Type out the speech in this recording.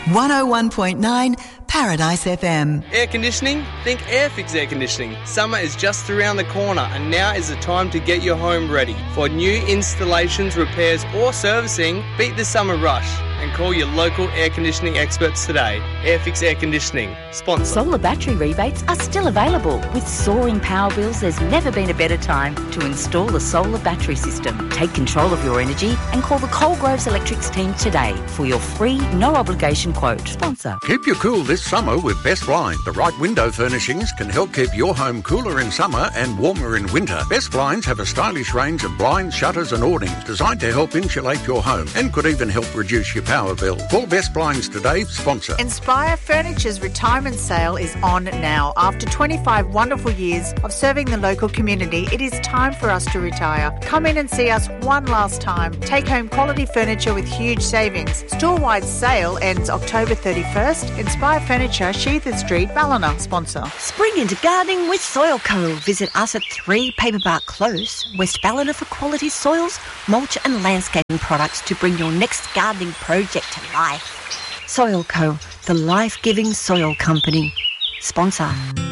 101.9 Paradise FM. Air conditioning? Think Airfix Air Conditioning. Summer is just around the corner and now is the time to get your home ready. For new installations, repairs or servicing, beat the summer rush and call your local air conditioning experts today. Airfix Air Conditioning, sponsor. Solar battery rebates are still available. With soaring power bills, there's never been a better time to install a solar battery system. Take control of your energy and call the Coalgroves Electrics team today for your free, no obligation quote. Sponsor. Keep you cool this summer with Best Blinds. The right window furnishings can help keep your home cooler in summer and warmer in winter. Best Blinds have a stylish range of blinds, shutters and awnings designed to help insulate your home and could even help reduce your power bill. Call Best Blinds today, sponsor. Inspire Furniture's retirement sale is on now. After 25 wonderful years of serving the local community, it is time for us to retire. Come in and see us one last time. Take home quality furniture with huge savings. Store-wide sale ends October 31st. Inspire Furniture, Sheather Street, Ballina, sponsor. Spring into gardening with Soil Co. Visit us at 3 Paperbark Close, West Ballina for quality soils, mulch and landscaping products to bring your next gardening project to life. Soil Co, the life-giving soil company. Sponsor.